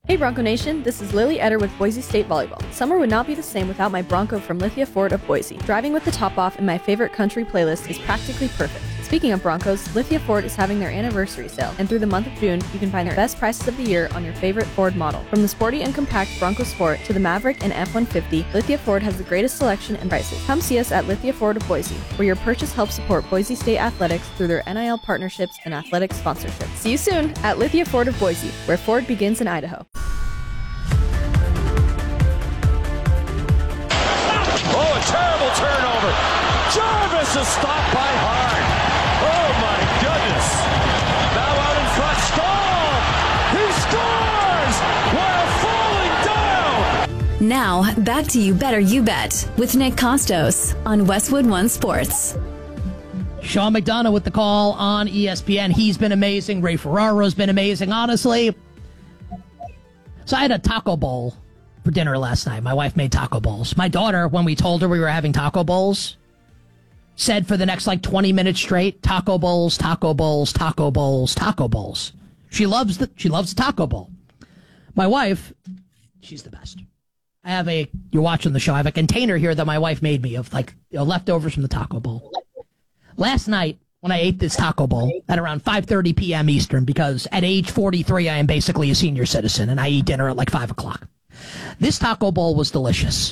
Hey Bronco Nation, this is Lily Eder with Boise State Volleyball. Summer would not be the same without my Bronco from Lithia Ford of Boise. Driving with the top off in my favorite country playlist is practically perfect. Speaking of Broncos, Lithia Ford is having their anniversary sale, and through the month of June, you can find their best prices of the year on your favorite Ford model. From the sporty and compact Bronco Sport to the Maverick and F-150, Lithia Ford has the greatest selection and prices. Come see us at Lithia Ford of Boise, where your purchase helps support Boise State athletics through their NIL partnerships and athletic sponsorship. See you soon at Lithia Ford of Boise, where Ford begins in Idaho. Oh, a terrible turnover. Jarvis is stopped by Hart. Oh, my goodness. Now out in front, Stahl. He scores while falling down. Now, back to You Better You Bet with Nick Costos on Westwood One Sports. Sean McDonough with the call on ESPN. He's been amazing. Ray Ferraro's been amazing, honestly. So I had a taco bowl for dinner last night. My wife made taco bowls. My daughter, when we told her we were having taco bowls, said for the next 20 minutes straight, taco bowls, taco bowls, taco bowls, taco bowls. She loves the taco bowl. My wife, she's the best. You're watching the show, I have a container here that my wife made me of leftovers from the taco bowl. Last night, when I ate this taco bowl at around 5:30 p.m. Eastern, because at age 43, I am basically a senior citizen, and I eat dinner at 5 o'clock. This taco bowl was delicious.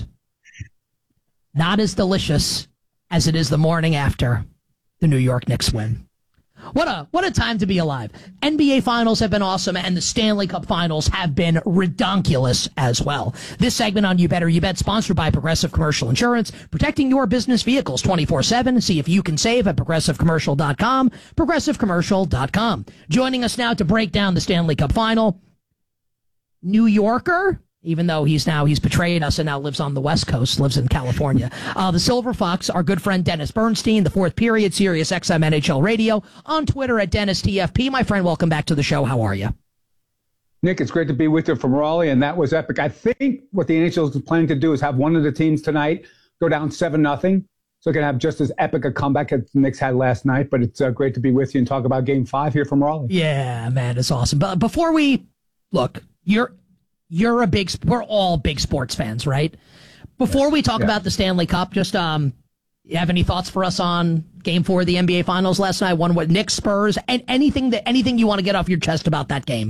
Not as delicious as it is the morning after the New York Knicks win. What a time to be alive. NBA Finals have been awesome, and the Stanley Cup Finals have been redonkulous as well. This segment on You Better You Bet, sponsored by Progressive Commercial Insurance, protecting your business vehicles 24/7. See if you can save at progressivecommercial.com, progressivecommercial.com. Joining us now to break down the Stanley Cup Final, New Yorker, even though he's betrayed us and now lives on the West Coast, lives in California. The Silver Fox, our good friend Dennis Bernstein, the Fourth Period, Sirius XM NHL Radio, on Twitter at Dennis TFP. My friend, welcome back to the show. How are you? Nick, it's great to be with you from Raleigh, and that was epic. I think what the NHL is planning to do is have one of the teams tonight go down 7-0, so it can have just as epic a comeback as the Knicks had last night. But it's great to be with you and talk about Game 5 here from Raleigh. Yeah, man, it's awesome. But before we look, we're all big sports fans, right? Before we talk about the Stanley Cup, just you have any thoughts for us on Game 4 of the NBA Finals last night? One with Knicks, Spurs, and anything you want to get off your chest about that game?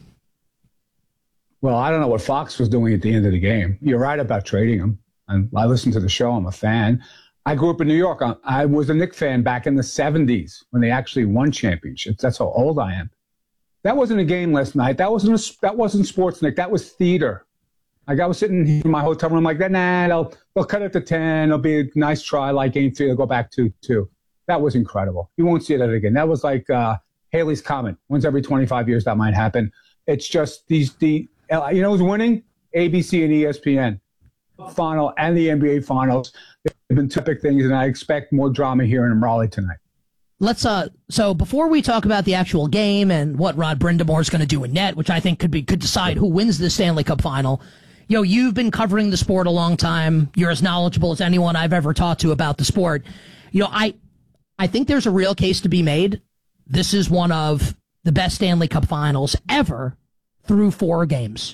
Well, I don't know what Fox was doing at the end of the game. You're right about trading him. And I listened to the show. I'm a fan. I grew up in New York. I was a Knicks fan back in the 70s when they actually won championships. That's how old I am. That wasn't a game last night. That wasn't sports, Nick. That was theater. I was sitting in my hotel room like that. Nah, they'll cut it to 10. It'll be a nice try like Game 3. They'll go back to 2. That was incredible. You won't see that again. That was like Haley's Comet. Once every 25 years that might happen. It's just who's winning? ABC and ESPN. Final and the NBA Finals. They've been typical things, and I expect more drama here in Raleigh tonight. Let's so before we talk about the actual game and what Rod Brind'Amour is going to do in net, which I think could decide who wins the Stanley Cup Final. You've been covering the sport a long time. You're as knowledgeable as anyone I've ever talked to about the sport. I think there's a real case to be made. This is one of the best Stanley Cup Finals ever through 4 games.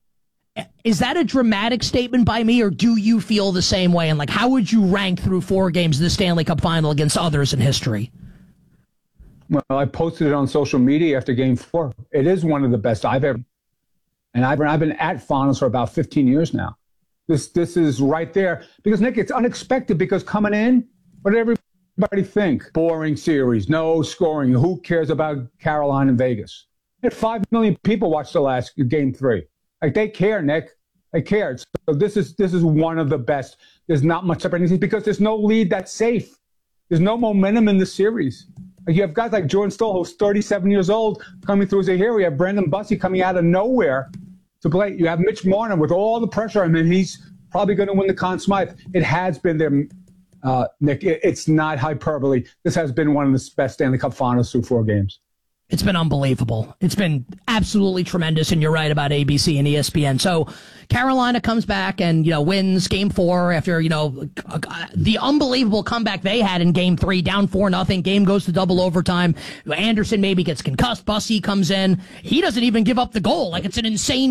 Is that a dramatic statement by me, or do you feel the same way? And how would you rank through 4 games the Stanley Cup Final against others in history? Well, I posted it on social media after Game 4. It is one of the best I've ever. And I've been at finals for about 15 years now. This is right there. Because, Nick, it's unexpected because coming in, what did everybody think? Boring series, no scoring. Who cares about Carolina and Vegas? 5 million people watched the last Game 3. They care, Nick. They care. So this is one of the best. There's not much separation because there's no lead that's safe. There's no momentum in the series. You have guys like Jordan Staal, who's 37 years old, coming through as a hero. You have Brandon Bussi coming out of nowhere to play. You have Mitch Marner with all the pressure on him. He's probably going to win the Conn Smythe. It has been there, Nick. It's not hyperbole. This has been one of the best Stanley Cup Finals through 4 games. It's been unbelievable. It's been absolutely tremendous, and you're right about ABC and ESPN. So Carolina comes back and, wins Game 4 after, the unbelievable comeback they had in Game 3, down 4-0. Game goes to double overtime. Anderson maybe gets concussed. Bussi comes in. He doesn't even give up the goal. It's an insane